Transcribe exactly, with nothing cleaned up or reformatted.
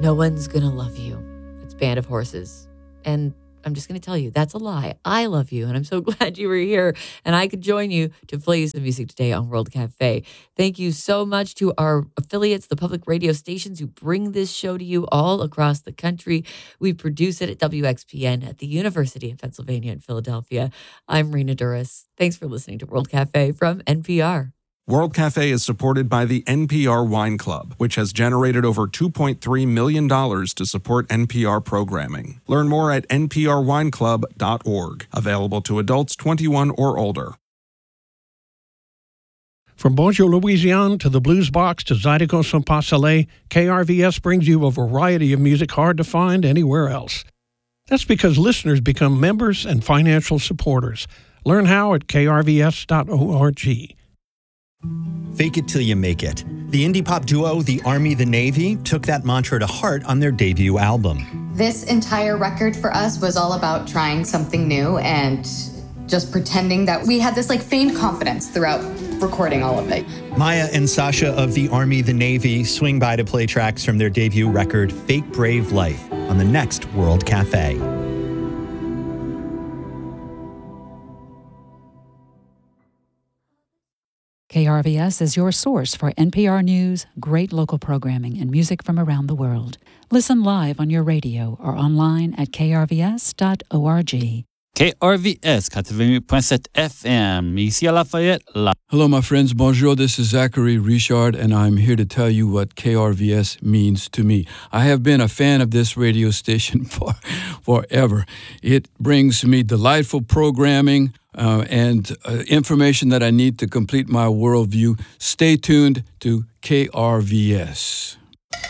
no one's going to love you. It's Band of Horses. And I'm just going to tell you, that's a lie. I love you, and I'm so glad you were here, and I could join you to play some music today on World Cafe. Thank you so much to our affiliates, the public radio stations who bring this show to you all across the country. We produce it at W X P N at the University of Pennsylvania in Philadelphia. I'm Rena Duras. Thanks for listening to World Cafe from N P R. World Cafe is supported by the N P R Wine Club, which has generated over two point three million dollars to support N P R programming. Learn more at n p r wine club dot org. Available to adults twenty-one or older. From Bonjour Louisiane to the Blues Box to Zydeco Sans Pas Soleil, K R V S brings you a variety of music hard to find anywhere else. That's because listeners become members and financial supporters. Learn how at k r v s dot org. Fake it till you make it. The indie pop duo The Army the Navy took that mantra to heart on their debut album. This entire record for us was all about trying something new and just pretending that we had this like feigned confidence throughout recording all of it. Maya and Sasha of The Army the Navy swing by to play tracks from their debut record Fake Brave Life on the next World Cafe. K R V S is your source for N P R News, great local programming, and music from around the world. Listen live on your radio or online at k r v s dot org. K R V S quatre-vingt-huit point sept F M, ici à Lafayette. La- Hello, my friends. Bonjour. This is Zachary Richard, and I'm here to tell you what K R V S means to me. I have been a fan of this radio station for forever. It brings me delightful programming uh, and uh, information that I need to complete my worldview. Stay tuned to K R V S.